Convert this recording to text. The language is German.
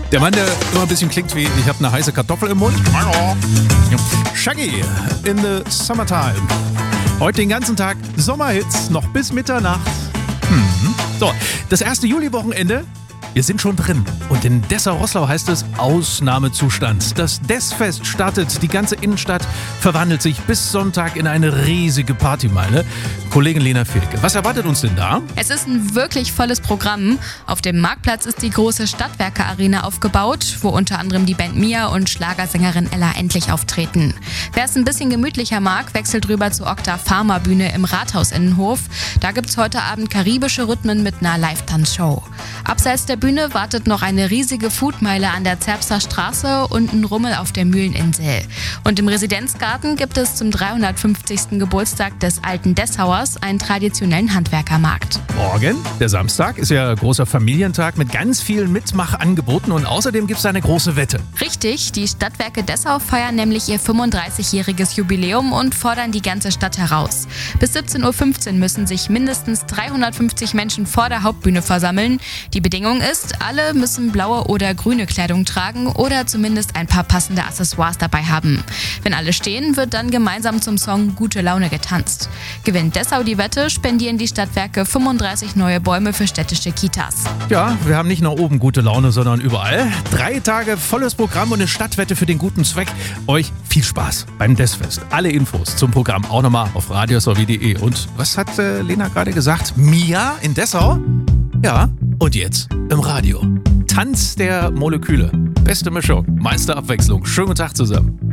Der Mann, der immer ein bisschen klingt wie, ich habe eine heiße Kartoffel im Mund. Shaggy in the Summertime. Heute den ganzen Tag Sommerhits, noch bis Mitternacht. So, das erste Juli-Wochenende. Wir sind schon drin und in Dessau-Roßlau heißt es Ausnahmezustand. Das Dessfest startet, die ganze Innenstadt verwandelt sich bis Sonntag in eine riesige Partymeile. Kollegin Lena Fehlke, was erwartet uns denn da? Es ist ein wirklich volles Programm. Auf dem Marktplatz ist die große Stadtwerke-Arena aufgebaut, wo unter anderem die Band Mia und Schlagersängerin Ella Endlich auftreten. Wer es ein bisschen gemütlicher mag, wechselt rüber zur Okta Pharma Bühne im Rathausinnenhof. Da gibt's heute Abend karibische Rhythmen mit einer Live-Tanzshow. Abseits der Bühne wartet noch eine riesige Foodmeile an der Zerbster Straße und ein Rummel auf der Mühleninsel. Und im Residenzgarten gibt es zum 350. Geburtstag des alten Dessauers einen traditionellen Handwerkermarkt. Morgen, der Samstag, ist ja großer Familientag mit ganz vielen Mitmachangeboten und außerdem gibt es eine große Wette. Richtig, die Stadtwerke Dessau feiern nämlich ihr 35-jähriges Jubiläum und fordern die ganze Stadt heraus. Bis 17:15 Uhr müssen sich mindestens 350 Menschen vor der Hauptbühne versammeln. Die Bedingung ist, alle müssen blaue oder grüne Kleidung tragen oder zumindest ein paar passende Accessoires dabei haben. Wenn alle stehen, wird dann gemeinsam zum Song Gute Laune getanzt. Gewinnt Dessau die Wette, spendieren die Stadtwerke 35 neue Bäume für städtische Kitas. Ja, wir haben nicht nur oben gute Laune, sondern überall. 3 Tage volles Programm und eine Stadtwette für den guten Zweck. Euch viel Spaß beim Dessfest. Alle Infos zum Programm auch nochmal auf radiosw.de. Und was hat Lena gerade gesagt? Mia in Dessau? Ja, und jetzt im Radio. Tanz der Moleküle. Beste Mischung, meiste Abwechslung. Schönen guten Tag zusammen.